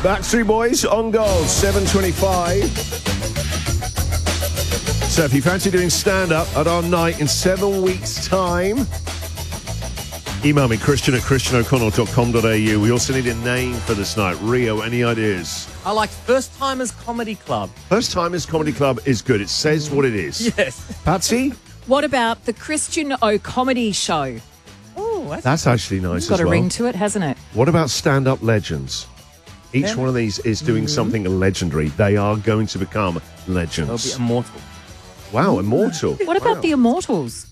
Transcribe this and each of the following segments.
Backstreet Boys on goal, 7:25. So if you fancy doing stand-up at our night in 7 weeks' time, email me, christian@christianoconnell.com.au. We also need a name for this night. Rio, any ideas? I like First Timers Comedy Club. First Timers Comedy Club is good. It says what it is. Yes. Patsy? What about the Christian O Comedy Show? Oh, That's actually nice It's got as a well. ring to it, hasn't it? What about stand-up legends? Each one of these is doing something legendary. They are going to become They'll legends. be immortal. Wow, immortal. What about the Immortals?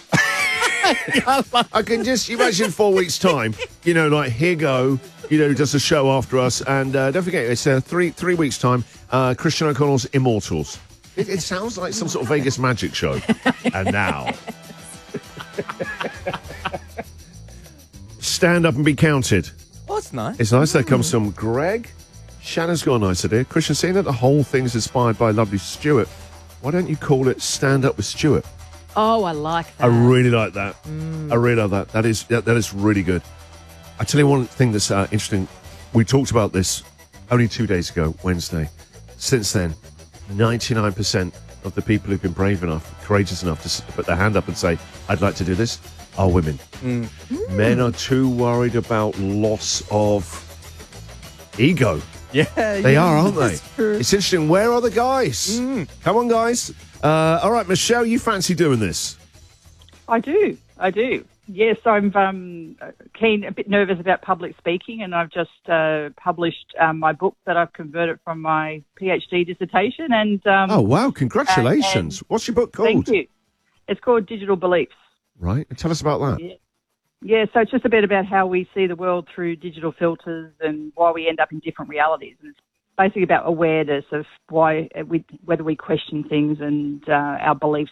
I can just imagine 4 weeks' time, like Higo, does a show after us. And don't forget, it's 3 weeks' time, Christian O'Connell's Immortals. It sounds like some sort of Vegas magic show. And now, stand up and be counted. Oh, it's nice. It's nice. That comes from Greg. Shannon's got a nice idea. Christian, seeing that the whole thing's inspired by lovely Stuart, why don't you call it Stand Up with Stuart? Oh, I like that. I really like that. I really like that. That is really good. I tell you one thing that's interesting. We talked about this only 2 days ago, Wednesday. Since then, 99% of the people who've been brave enough, courageous enough to put their hand up and say, I'd like to do this, are women. Men are too worried about loss of ego. Yeah. They are, aren't they? That's true. It's interesting. Where are the guys? Come on, guys. All right, Michelle, you fancy doing this? I do. Yes, I'm keen, a bit nervous about public speaking, and I've just published my book that I've converted from my PhD dissertation. And Oh, wow. Congratulations. What's your book called? Thank you. It's called Digital Beliefs. Right. And tell us about that. Yeah, so it's just a bit about how we see the world through digital filters and why we end up in different realities. And it's basically about awareness of whether we question things and our beliefs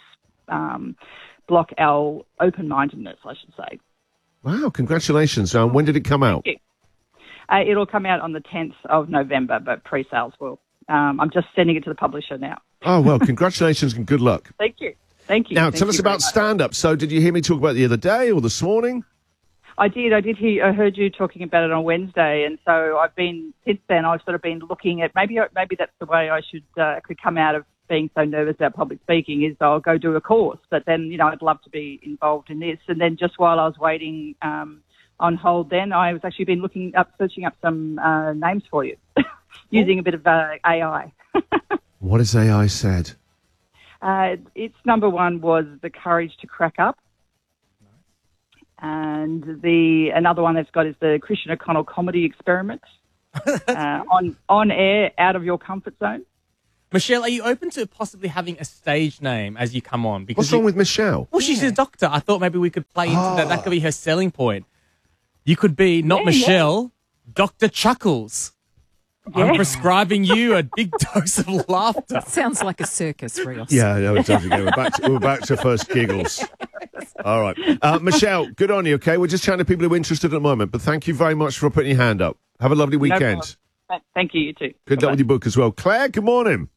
block our open-mindedness, I should say. Wow. Congratulations. When did it come out? Thank you. It'll come out on the 10th of November, but pre-sales will. I'm just sending it to the publisher now. Oh, well, congratulations and good luck. Thank you. Now, Thank tell us you very about much. stand-up. So did you hear me talk about it the other day or this morning? I did I heard you talking about it on Wednesday, and so since then I've sort of been looking at maybe that's the way I could come out of being so nervous about public speaking is I'll go do a course, but then I'd love to be involved in this. And then just while I was waiting on hold, then I was actually been searching up some names for you using a bit of AI. What has AI said? Its number one was the courage to crack up. And another one that's got is the Christian O'Connell Comedy Experiment. On air, out of your comfort zone. Michelle, are you open to possibly having a stage name as you come on? Because What's wrong with Michelle? Well, she's a doctor. I thought maybe we could play into that. That could be her selling point. You could be not Michelle, Dr. Chuckles. Yeah. I'm prescribing you a big dose of laughter. Sounds like a circus, Rios. Yeah, no, it doesn't. We're back to first giggles. All right. Michelle, good on you, okay? We're just chatting to people who are interested at the moment, but thank you very much for putting your hand up. Have a lovely No weekend. problem. Thank you, you too. Good luck with your book as well. Claire, good morning.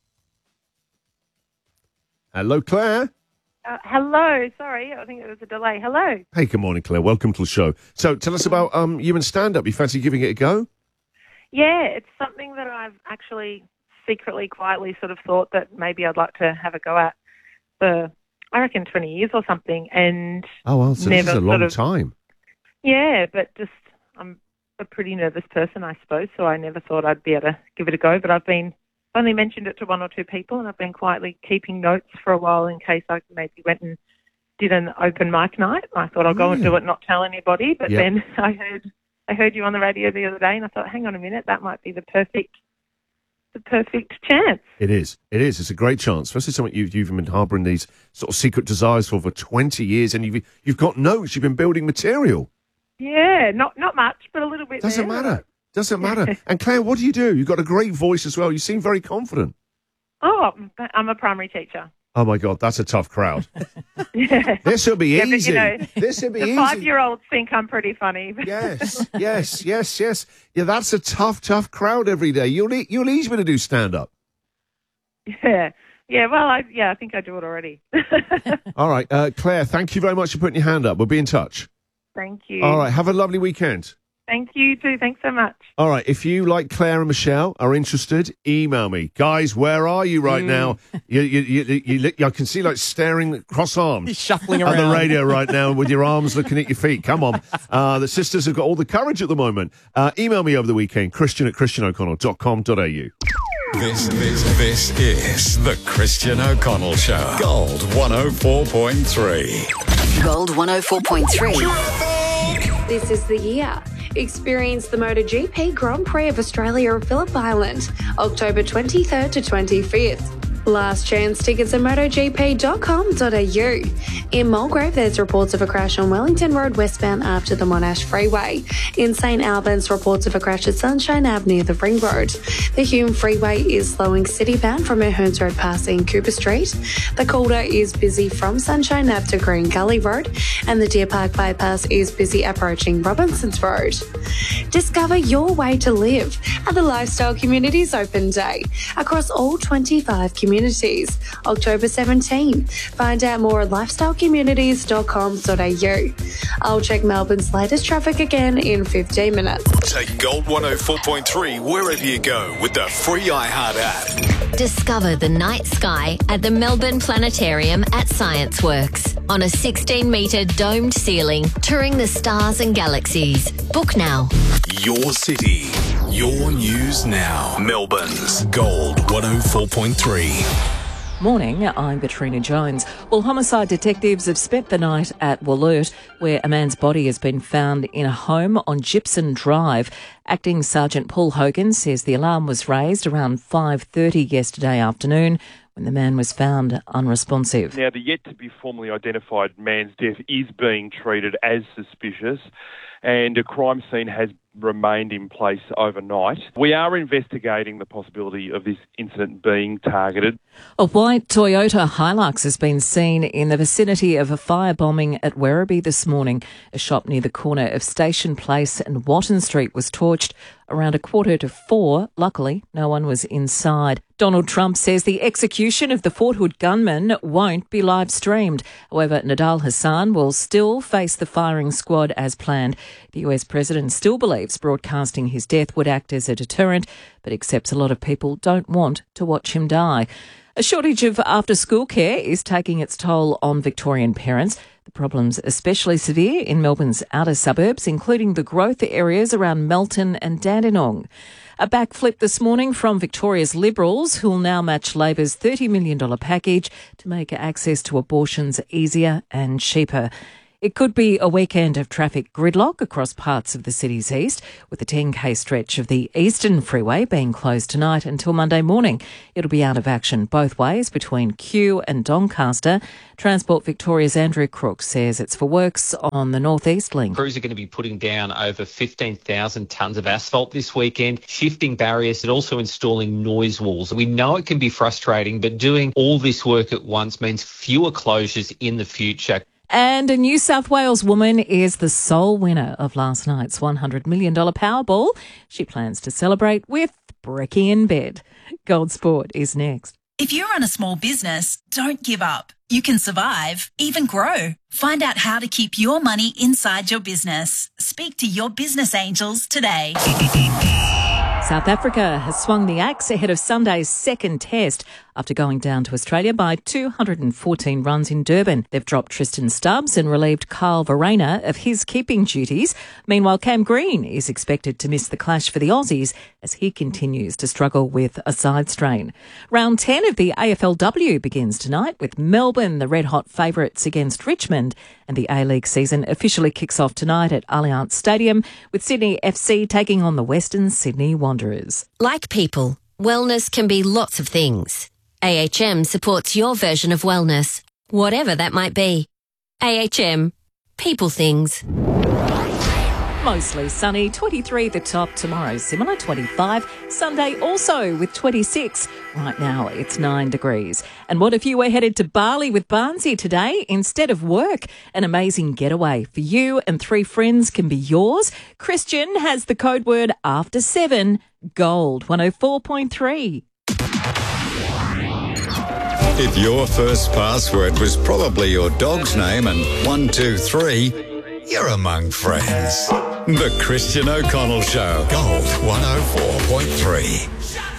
Hello, Claire. Hello. Sorry, I think there was a delay. Hello. Hey, good morning, Claire. Welcome to the show. So tell us about you and stand-up. You fancy giving it a go? Yeah, it's something that I've actually secretly, quietly sort of thought that maybe I'd like to have a go at for, I reckon, 20 years or something. And Oh, well, so this is a long time. Yeah, but just I'm a pretty nervous person, I suppose, so I never thought I'd be able to give it a go. But I've only mentioned it to one or two people, and I've been quietly keeping notes for a while in case I maybe went and did an open mic night. I thought I'll go and do it, not tell anybody. But then I heard you on the radio the other day, and I thought, hang on a minute, that might be the perfect chance. It is. It's a great chance. Especially something you've been harbouring these sort of secret desires for 20 years, and you've got notes. You've been building material. Yeah, not much, but a little bit. Doesn't matter. And Claire, what do? You've got a great voice as well. You seem very confident. Oh, I'm a primary teacher. Oh my God, that's a tough crowd. Yeah. This will be But, easy. This will be the easy. 5-year-olds think I'm pretty funny. Yes. Yeah, that's a tough crowd every day. You'll ease me to do stand-up. Yeah. Well, I think I do it already. All right, Claire, thank you very much for putting your hand up. We'll be in touch. Thank you. All right, have a lovely weekend. Thank you too. Thanks so much. All right, if you, like Claire and Michelle, are interested, email me. Guys, where are you right now? I can see, like, staring cross-armed. He's shuffling at around. the radio right now with your arms looking at your feet. Come on. The sisters have got all the courage at the moment. Email me over the weekend, christian@christianoconnell.com.au. This is the Christian O'Connell Show. Gold 104.3. Gold 104.3. This is the year. Experience the MotoGP Grand Prix of Australia and Phillip Island, October 23rd to 25th. Last chance tickets at motogp.com.au. In Mulgrave, there's reports of a crash on Wellington Road westbound after the Monash Freeway. In St Albans, reports of a crash at Sunshine Ave near the Ring Road. The Hume Freeway is slowing citybound from Ahern's Road passing Cooper Street. The Calder is busy from Sunshine Ave to Green Gully Road, and the Deer Park Bypass is busy approaching Robinson's Road. Discover your way to live at the Lifestyle Communities Open Day across all 25 communities. October 17. Find out more at lifestylecommunities.com.au. I'll check Melbourne's latest traffic again in 15 minutes. Take Gold 104.3 wherever you go with the free iHeart app. Discover the night sky at the Melbourne Planetarium at ScienceWorks. On a 16-metre domed ceiling, touring the stars and galaxies. Book now. Your city, your news now. Melbourne's Gold 104.3. Morning, I'm Katrina Jones. Well, homicide detectives have spent the night at Wollert, where a man's body has been found in a home on Gibson Drive. Acting Sergeant Paul Hogan says the alarm was raised around 5:30 yesterday afternoon when the man was found unresponsive. Now, the yet-to-be formally identified man's death is being treated as suspicious, and a crime scene has remained in place overnight. We are investigating the possibility of this incident being targeted. A white Toyota Hilux has been seen in the vicinity of a firebombing at Werribee this morning. A shop near the corner of Station Place and Watton Street was torched around 3:45. Luckily, no one was inside. Donald Trump says the execution of the Fort Hood gunman won't be live streamed. However, Nidal Hassan will still face the firing squad as planned. The US president still believes broadcasting his death would act as a deterrent, but accepts a lot of people don't want to watch him die. A shortage of after-school care is taking its toll on Victorian parents. The problem's especially severe in Melbourne's outer suburbs, including the growth areas around Melton and Dandenong. A backflip this morning from Victoria's Liberals, who will now match Labor's $30 million package to make access to abortions easier and cheaper. It could be a weekend of traffic gridlock across parts of the city's east, with the 10k stretch of the Eastern Freeway being closed tonight until Monday morning. It'll be out of action both ways between Kew and Doncaster. Transport Victoria's Andrew Crook says it's for works on the North East Link. Crews are going to be putting down over 15,000 tonnes of asphalt this weekend, shifting barriers and also installing noise walls. We know it can be frustrating, but doing all this work at once means fewer closures in the future. And a New South Wales woman is the sole winner of last night's $100 million Powerball. She plans to celebrate with brekkie in bed. Gold Sport is next. If you run a small business, don't give up. You can survive, even grow. Find out how to keep your money inside your business. Speak to your business angels today. South Africa has swung the axe ahead of Sunday's second test after going down to Australia by 214 runs in Durban. They've dropped Tristan Stubbs and relieved Kyle Verreynne of his keeping duties. Meanwhile, Cam Green is expected to miss the clash for the Aussies as he continues to struggle with a side strain. Round 10 of the AFLW begins tonight with Melbourne, the red-hot favourites against Richmond, and the A-League season officially kicks off tonight at Allianz Stadium with Sydney FC taking on the Western Sydney Wanderers. Like people, wellness can be lots of things. AHM supports your version of wellness, whatever that might be. AHM, people things. Mostly sunny, 23 the top. Tomorrow similar, 25. Sunday also with 26. Right now it's 9 degrees. And what if you were headed to Bali with Barnsey today instead of work? An amazing getaway for you and 3 friends can be yours. Christian has the code word after 7. Gold 104.3. If your first password was probably your dog's name and 1, 2, 3, you're among friends. The Christian O'Connell Show. Gold 104.3.